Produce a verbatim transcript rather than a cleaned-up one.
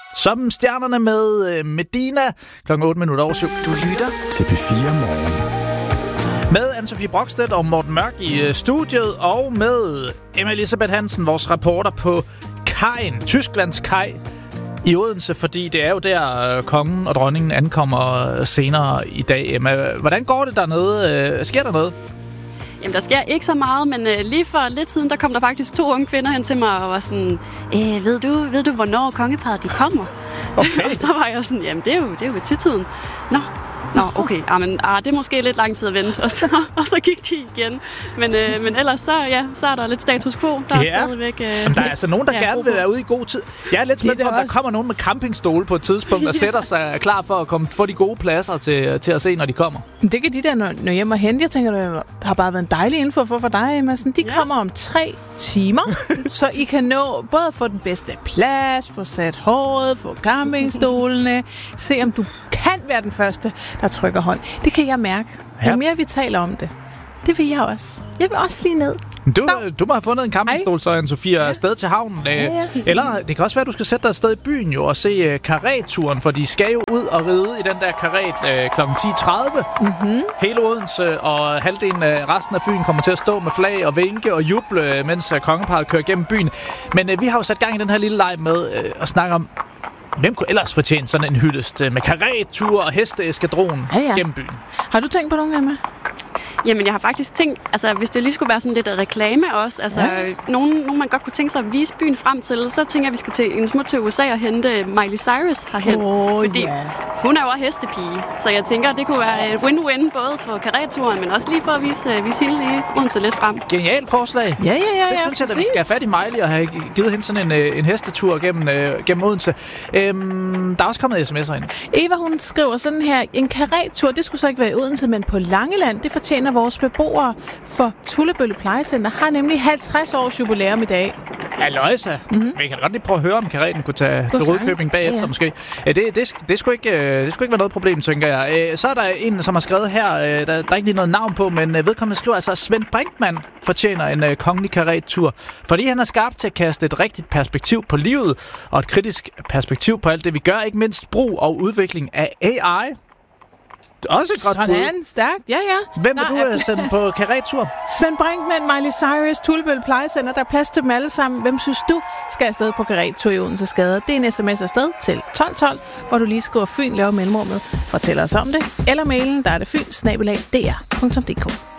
Som stjernerne med Medina klokken otte minutter over syv. Du lytter til P fire Morgen. Med Anne-Sophie Brokstedt og Morten Mørk i studiet, og med Emma Elisabeth Hansen, vores reporter på kajen, Tysklands kaj i Odense, fordi det er jo der, kongen og dronningen ankommer senere i dag. Emma, hvordan går det dernede? Sker der noget? Jamen, der sker ikke så meget, men øh, lige for lidt siden, der kom der faktisk to unge kvinder hen til mig og var sådan, øh, ved du, ved du, hvornår kongeparret de kommer? Okay. Og så var jeg sådan, jamen, det er jo, det er jo til tiden. Nå, Nå, okay, jamen, ah, det er måske lidt lang tid at vente, og så, og så gik de igen. Men, øh, men ellers så, ja, så er der lidt status quo, der ja. er stadigvæk... Øh, jamen, der er altså nogen, der ja, gerne vil være ude i god tid. Jeg er lidt spændt på, om der kommer nogen med campingstole på et tidspunkt, der sætter sig klar for at komme, få de gode pladser til, til at se, når de kommer. Det kan de der nå, nå hjem og hente. Jeg tænker, det har bare været en dejlig info for, for dig, Emma. Sådan, de ja. kommer om tre timer, så I kan nå både at få den bedste plads, få sat håret, få campingstolene, se om du kan være den første, der trykker hånd. Det kan jeg mærke. Jo mere vi taler om det, det vil jeg også. Jeg vil også lige ned. Du, du må have fundet en campingstol, så Anne-Sophie, ja. afsted til havnen. Ja, ja. Eller det kan også være, at du skal sætte dig afsted i byen jo, og se uh, karetturen, for de skal jo ud og ride i den der karet uh, klokken ti tredive. Mm-hmm. Hele Odense og halvdelen af resten af Fyn kommer til at stå med flag og vinke og juble, mens uh, kongeparret kører gennem byen. Men uh, vi har jo sat gang i den her lille leg med uh, at snakke om, hvem kunne ellers fortjene sådan en hyldest med karettur og hesteeskadron ja, ja. gennem byen? Har du tænkt på nogen, Emma? Jamen, jeg har faktisk tænkt, altså hvis det lige skulle være sådan lidt reklame også, altså ja. nogen, nogen man godt kunne tænke sig at vise byen frem til, så tænker jeg, at vi skal til en smut til U S A og hente Miley Cyrus herhen, oh, fordi yeah. hun er jo også hestepige, så jeg tænker, at det kunne være et win-win både for karetturen, men også lige for at vise, vise hende lige Odense lidt frem. Genialt forslag. Ja, ja, ja. Det synes ja, jeg, at vi skal have fat i Miley og have givet hende sådan en, en hestetur gennem, uh, gennem Odense. Øhm, der er også kommet sms'er ind. Eva, hun skriver sådan her, en karettur, det skulle så ikke være i Odense, men på Langeland, det fortjener vores beboere for Tullebølle Plejecenter, har nemlig halvtreds års jubilæum i dag. Halløjsa. Mm-hmm. Vi kan godt lige prøve at høre, om kareten kunne tage til Rødkøbing bagefter, ja, ja. måske. Det, det, det, skulle ikke, det skulle ikke være noget problem, tænker jeg. Så er der en, som har skrevet her, der, der er ikke lige noget navn på, men vedkommende skriver altså, at Svend Brinkmann fortjener en uh, kongelig karettur, fordi han er skarp til at kaste et rigtigt perspektiv på livet, og et kritisk perspektiv på alt det, vi gør, ikke mindst brug og udvikling af A I. Også et godt bud. Sådan, stærkt. Ja, ja. Hvem vil du sende på karettur? Svend Brinkmann, Miley Cyrus, Tullebølle Plejecenter. Der er plads til dem alle sammen. Hvem synes du skal afsted på karettur i Odense Skade? Det er en sms afsted til tolv tolv, hvor du lige skriver Fyn, laver mellemrummet, fortæller os om det. Eller mailen, der er det fyn snabel-a d r punktum d k.